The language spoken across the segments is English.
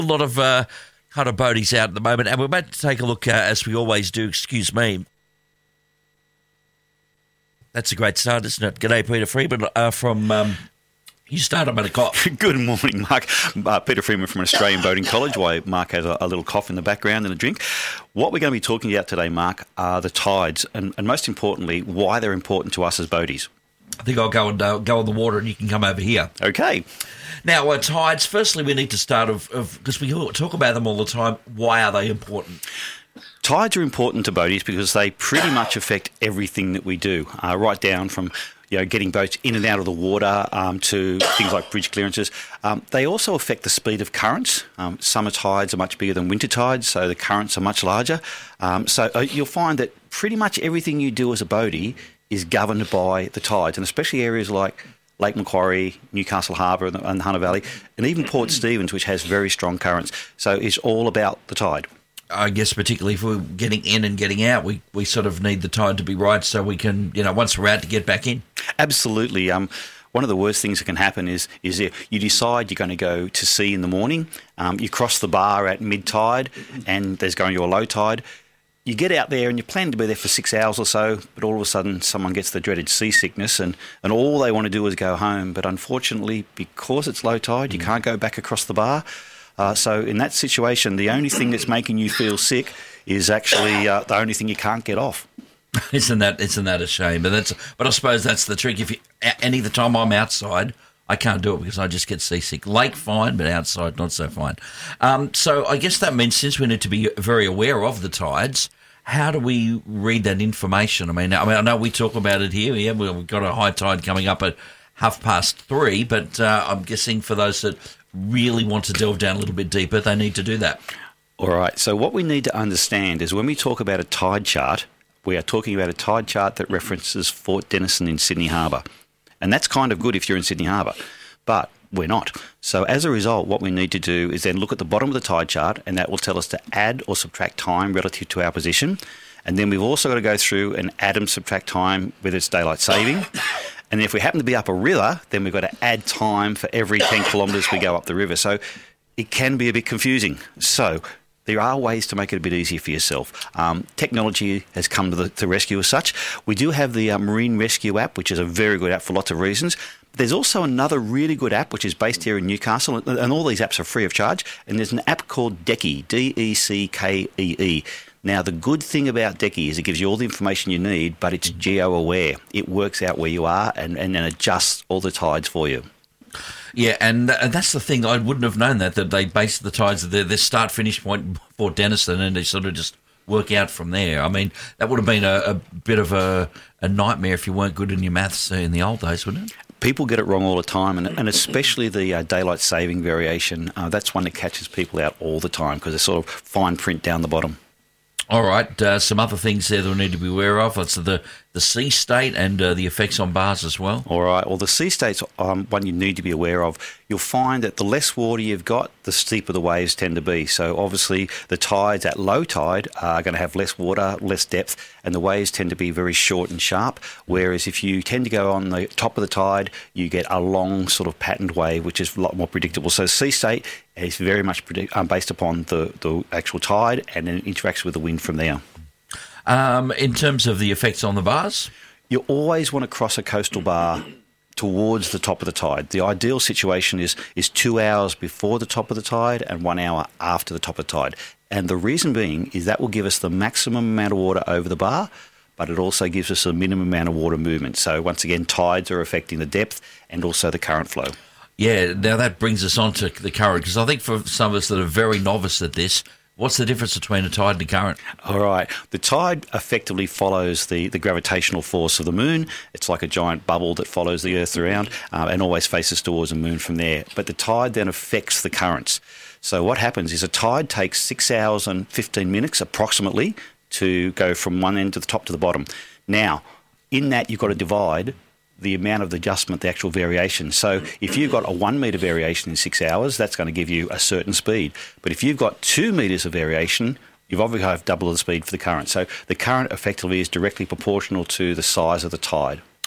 a lot of kind of boaties out at the moment, and we're about to take a look, as we always do, excuse me. That's a great start, isn't it? G'day, Peter Freeman from... you started at a cough. Good morning, Mark. Peter Freeman from Australian Boating College, while Mark has a little cough in the background and a drink. What we're going to be talking about today, Mark, are the tides, and most importantly, why they're important to us as boaties. I think I'll go on the water and you can come over here. Okay. Now, tides, firstly, we need to start because we talk about them all the time, why are they important? Tides are important to boaties because they pretty much affect everything that we do, right down from getting boats in and out of the water to things like bridge clearances. They also affect the speed of currents. Summer tides are much bigger than winter tides, so the currents are much larger. So you'll find that pretty much everything you do as a boatie is governed by the tides, and especially areas like Lake Macquarie, Newcastle Harbour and the Hunter Valley, and even Port Stephens, which has very strong currents. So it's all about the tide. I guess particularly if we're getting in and getting out, we sort of need the tide to be right so we can, once we're out, to get back in. Absolutely. One of the worst things that can happen is you decide you're going to go to sea in the morning, you cross the bar at mid-tide and there's going to a low tide. You get out there and you plan to be there for 6 hours or so, but all of a sudden someone gets the dreaded seasickness and all they want to do is go home. But unfortunately, because it's low tide, you can't go back across the bar. So in that situation, the only thing that's making you feel sick is actually the only thing you can't get off. Isn't that a shame? But I suppose that's the trick. If any of the time I'm outside, I can't do it because I just get seasick. Lake fine, but outside not so fine. So I guess that means since we need to be very aware of the tides, how do we read that information? I mean, I know we talk about it here. Yeah, we've got a high tide coming up at 3:30, but I'm guessing for those that really want to delve down a little bit deeper, they need to do that. All right. So what we need to understand is when we talk about a tide chart, we are talking about a tide chart that references Fort Denison in Sydney Harbour. And that's kind of good if you're in Sydney Harbour, but we're not. So as a result, what we need to do is then look at the bottom of the tide chart, and that will tell us to add or subtract time relative to our position. And then we've also got to go through and add and subtract time with its daylight saving. And if we happen to be up a river, then we've got to add time for every 10 kilometres we go up the river. So it can be a bit confusing. So there are ways to make it a bit easier for yourself. Technology has come to the rescue as such. We do have the Marine Rescue app, which is a very good app for lots of reasons. There's also another really good app, which is based here in Newcastle, and all these apps are free of charge. And there's an app called Decky, Deckee. Now, the good thing about Decky is it gives you all the information you need, but it's geo-aware. It works out where you are and adjusts all the tides for you. Yeah, and that's the thing. I wouldn't have known that they base the tides at their start-finish point for Denison, and they sort of just work out from there. I mean, that would have been a bit of a nightmare if you weren't good in your maths in the old days, wouldn't it? People get it wrong all the time, and especially the daylight saving variation. That's one that catches people out all the time because it's sort of fine print down the bottom. All right, some other things there that we need to be aware of. It's the sea state and the effects on bars as well. All right, well, the sea state's one you need to be aware of. You'll find that the less water you've got, the steeper the waves tend to be. So obviously the tides at low tide are going to have less water, less depth, and the waves tend to be very short and sharp. Whereas if you tend to go on the top of the tide, you get a long sort of patterned wave, which is a lot more predictable. So sea state is very much based upon the actual tide, and then interacts with the wind from there. In terms of the effects on the bars? You always want to cross a coastal bar towards the top of the tide. The ideal situation is 2 hours before the top of the tide and 1 hour after the top of the tide. And the reason being is that will give us the maximum amount of water over the bar, but it also gives us a minimum amount of water movement. So once again, tides are affecting the depth and also the current flow. Yeah, now that brings us on to the current, because I think for some of us that are very novice at this, what's the difference between a tide and a current? All right. The tide effectively follows the gravitational force of the moon. It's like a giant bubble that follows the Earth around and always faces towards the moon from there. But the tide then affects the currents. So what happens is a tide takes 6 hours and 15 minutes approximately to go from one end to the top to the bottom. Now, in that you've got to divide the amount of the adjustment, the actual variation. So if you've got a 1 metre variation in 6 hours, that's going to give you a certain speed. But if you've got 2 metres of variation, you've obviously have double the speed for the current. So the current effectively is directly proportional to the size of the tide.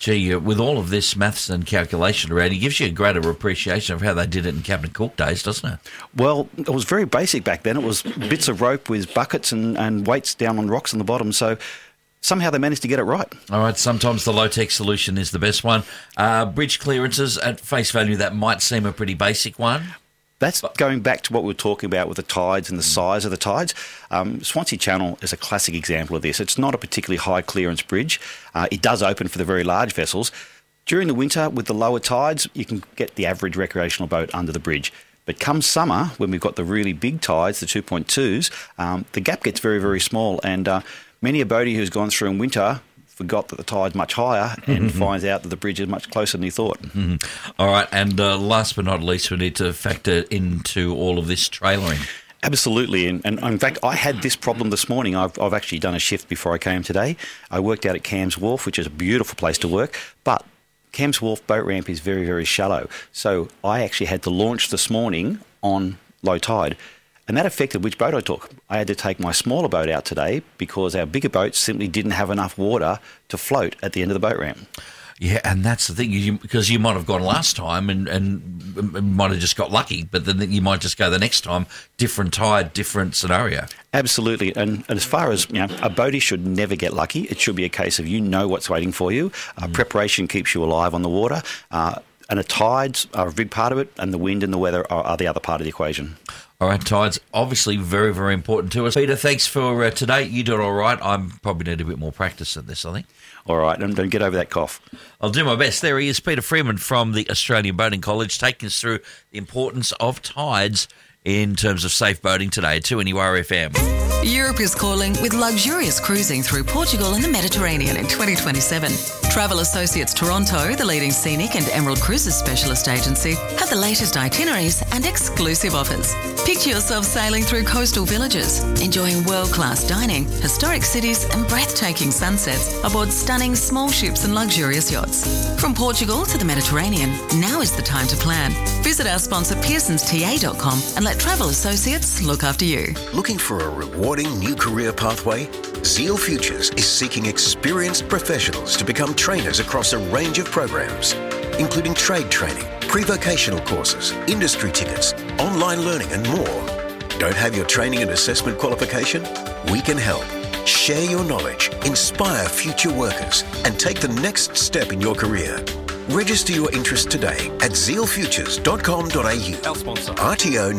Gee, with all of this maths and calculation around, it gives you a greater appreciation of how they did it in Captain Cook days, doesn't it? Well, it was very basic back then. It was bits of rope with buckets and weights down on rocks on the bottom. So somehow they managed to get it right. All right, sometimes the low-tech solution is the best one. Bridge clearances, at face value, that might seem a pretty basic one. That's going back to what we were talking about with the tides and the size of the tides. Swansea Channel is a classic example of this. It's not a particularly high clearance bridge. It does open for the very large vessels. During the winter, with the lower tides, you can get the average recreational boat under the bridge. But come summer, when we've got the really big tides, the 2.2s, the gap gets very, very small. And many a boatie who's gone through in winter forgot that the tide's much higher and finds out that the bridge is much closer than he thought. All right, and last but not least, we need to factor into all of this trailering. Absolutely, and in fact, I had this problem this morning. I've actually done a shift before I came today. I worked out at Cam's Wharf, which is a beautiful place to work, but Cam's Wharf boat ramp is very, very shallow. So I actually had to launch this morning on low tide. And that affected which boat I took. I had to take my smaller boat out today because our bigger boats simply didn't have enough water to float at the end of the boat ramp. Yeah, and that's the thing, because you might have gone last time and might have just got lucky, but then you might just go the next time, different tide, different scenario. Absolutely, and as far as, a boatie should never get lucky. It should be a case of what's waiting for you. Preparation keeps you alive on the water, and the tides are a big part of it, and the wind and the weather are the other part of the equation. All right, tides, obviously very, very important to us. Peter, thanks for today. You did all right. I probably need a bit more practice at this, I think. All right, and don't get over that cough. I'll do my best. There he is, Peter Freeman from the Australian Boating College, taking us through the importance of tides in terms of safe boating today at 2NURFM. Europe is calling with luxurious cruising through Portugal and the Mediterranean in 2027. Travel Associates Toronto, the leading scenic and Emerald Cruises specialist agency, have the latest itineraries and exclusive offers. Picture yourself sailing through coastal villages, enjoying world-class dining, historic cities and breathtaking sunsets aboard stunning small ships and luxurious yachts. From Portugal to the Mediterranean, now is the time to plan. Visit our sponsor pearsonsta.com and let Travel Associates look after you. Looking for a rewarding new career pathway? Zeal Futures is seeking experienced professionals to become trainers across a range of programs, including trade training, pre-vocational courses, industry tickets, online learning and more. Don't have your training and assessment qualification? We can help. Share your knowledge, inspire future workers, and take the next step in your career. Register your interest today at zealfutures.com.au. Our sponsor. RTO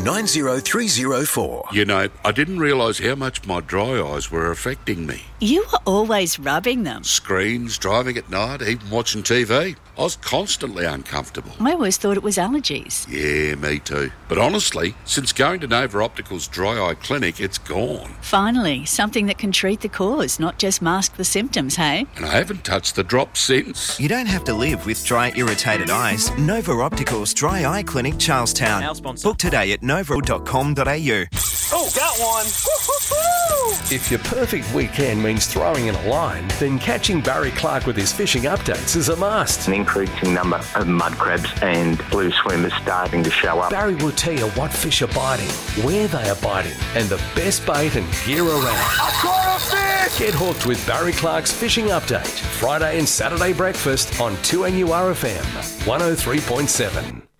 90304. You know, I didn't realise how much my dry eyes were affecting me. You were always rubbing them. Screens, driving at night, even watching TV. I was constantly uncomfortable. I always thought it was allergies. Yeah, me too. But honestly, since going to Nova Optical's dry eye clinic, it's gone. Finally, something that can treat the cause, not just mask the symptoms, hey? And I haven't touched the drops since. You don't have to live with dry, irritated eyes. Nova Optical's Dry Eye Clinic, Charlestown. Our sponsor. Book today at nova.com.au. Oh, got one! Woo-hoo-hoo! If your perfect weekend means throwing in a line, then catching Barry Clark with his fishing updates is a must. An increasing number of mud crabs and blue swimmers starting to show up. Barry will tell you what fish are biting, where they are biting, and the best bait and gear around. I caught a fish! Get hooked with Barry Clark's Fishing Update, Friday and Saturday breakfast on 2NURFM 103.7.